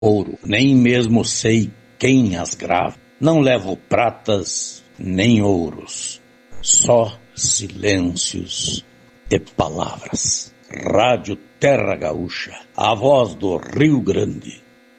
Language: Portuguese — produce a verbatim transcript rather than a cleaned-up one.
ouro, nem mesmo sei quem as grava. Não levo pratas nem ouros, só silêncios de palavras. Rádio Terra Gaúcha, a voz do Rio Grande.